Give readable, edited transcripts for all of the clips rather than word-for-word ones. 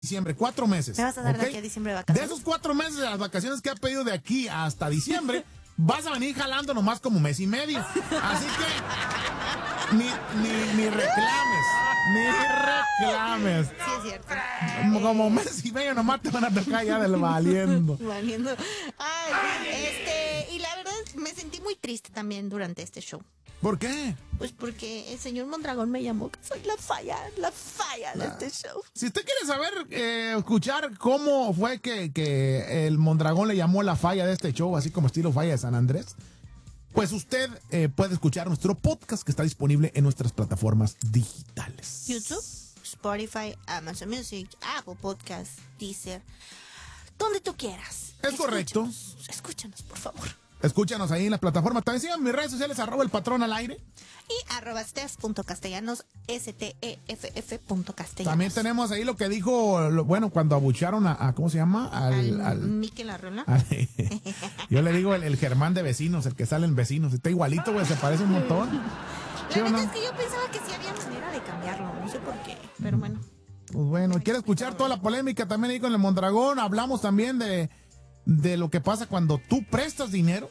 diciembre, 4 meses. Me vas a dar de ¿ok? aquí a diciembre de De vacaciones. esos 4 meses de las vacaciones que ha pedido de aquí hasta diciembre, vas a venir jalando nomás como mes y medio. Así que ni reclames. Ni reclames. Sí, es cierto. Como mes y medio nomás te van a tocar ya del valiendo. Valiendo. Ay, y la verdad me sentí muy triste también durante este show. ¿Por qué? Pues porque el señor Mondragón me llamó que soy la falla de este show. Si usted quiere saber, escuchar cómo fue que el Mondragón le llamó la falla de este show, así como estilo falla de San Andrés, pues usted puede escuchar nuestro podcast que está disponible en nuestras plataformas digitales. YouTube, Spotify, Amazon Music, Apple Podcasts, Deezer, donde tú quieras. Es correcto. Escúchanos, por favor. Escúchanos ahí en la plataforma. También sigan mis redes sociales, @elpatrón al aire. Y @stef.castellanos, STEFF.castellanos. También tenemos ahí lo que dijo, cuando abucharon a ¿cómo se llama? Al Mikel Arreola. Yo le digo el Germán de Vecinos, el que sale en Vecinos. Está igualito, güey, se parece un montón. La verdad es que yo pensaba que sí había manera de cambiarlo, no sé por qué, pero bueno. Pues bueno, ¿quiere escuchar toda la polémica también ahí con el Mondragón? Hablamos también de lo que pasa cuando tú prestas dinero.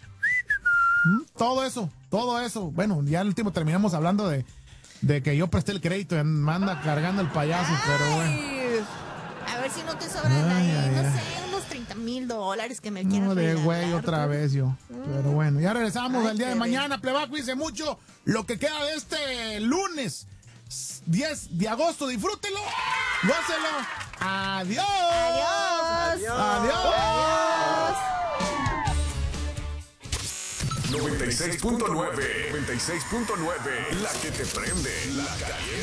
Todo eso. Bueno, ya al último terminamos hablando de que yo presté el crédito y me anda cargando el payaso, pero bueno. A ver si no te sobran ahí, no sé, unos $30,000 que me quieran No de regalar, güey otra tú. vez yo. Pero bueno, ya regresamos el día de qué mañana. Pleba, cuídense mucho. Lo que queda de este lunes 10 de agosto, disfrútelo. Gócelo. Adiós. Adiós. 96.9, la que te prende, la calle.